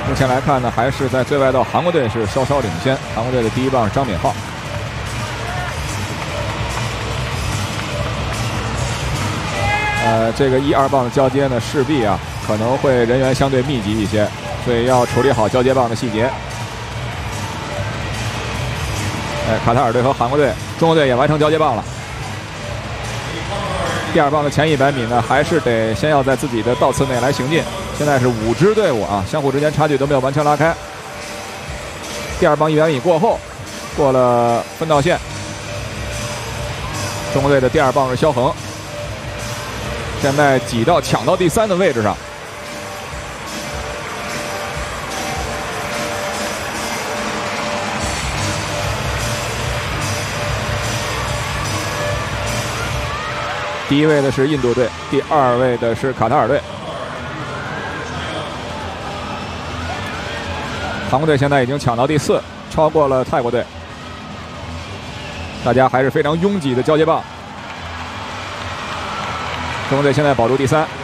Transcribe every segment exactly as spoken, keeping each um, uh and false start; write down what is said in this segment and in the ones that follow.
目前来看呢，还是在最外道韩国队是稍稍领先。韩国队的第一棒是张敏浩。呃，这个一二棒的交接呢，势必啊可能会人员相对密集一些，所以要处理好交接棒的细节。哎，卡塔尔队和韩国队，中国队也完成交接棒了。第二棒的前一百米呢，还是得先要在自己的道次内来行进。现在是五支队伍啊，相互之间差距都没有完全拉开。第二棒一百米过后，过了分道线，中国队的第二棒是肖恒，现在挤到抢到第三的位置上。第一位的是印度队，第二位的是卡塔尔队。韩国队现在已经抢到第四，超过了泰国队。大家还是非常拥挤的交接棒。中国队现在保住第三。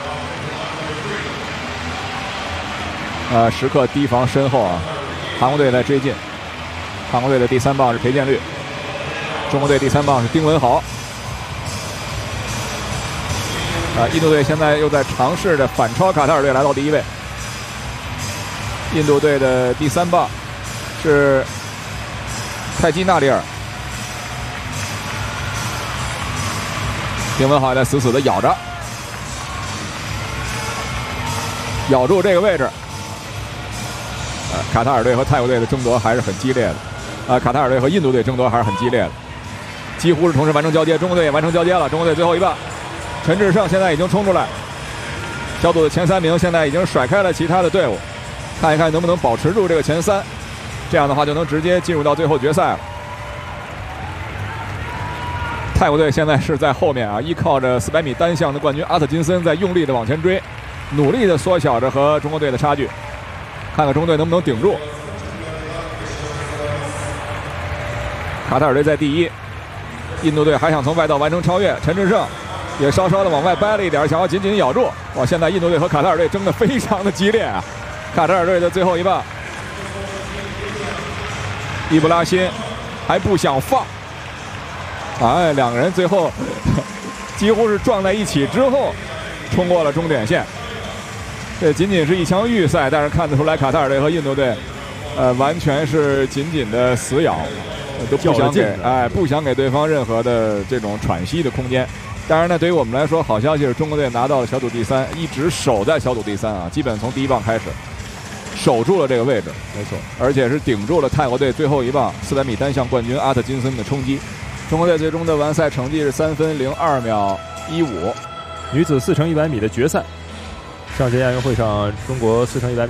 呃，时刻提防身后啊，韩国队在追进。韩国队的第三棒是裴建律，中国队第三棒是丁文豪。啊，印度队现在又在尝试着反超卡塔尔队，来到第一位。印度队的第三棒是泰基纳里尔，丁文豪在死死的咬着，咬住这个位置。呃，卡塔尔队和泰国队的争夺还是很激烈的。啊，卡塔尔队和印度队争夺还是很激烈的，几乎是同时完成交接。中国队也完成交接了，中国队最后一棒。陈志胜现在已经冲出来，小组的前三名现在已经甩开了其他的队伍，看一看能不能保持住这个前三，这样的话就能直接进入到最后决赛了。泰国队现在是在后面啊，依靠着四百米单项的冠军阿特金森在用力的往前追，努力的缩小着和中国队的差距，看看中国队能不能顶住。卡塔尔队在第一，印度队还想从外道完成超越，陈志胜也稍稍的往外掰了一点，想要紧紧咬住。哇，现在印度队和卡塔尔队争得非常的激烈啊！卡塔尔队的最后一棒，伊布拉辛还不想放，哎，两个人最后几乎是撞在一起之后，冲过了终点线。这仅仅是一场预赛，但是看得出来卡塔尔队和印度队，呃，完全是紧紧的死咬，都不想给哎不想给对方任何的这种喘息的空间。当然呢，对于我们来说，好消息是中国队拿到了小组第三，一直守在小组第三啊，基本从第一棒开始守住了这个位置，没错，而且是顶住了泰国队最后一棒四百米单项冠军阿特金森的冲击。中国队最终的完赛成绩是三分零二秒一五。 女子四乘一百米的决赛，上届亚运会上中国四乘一百米。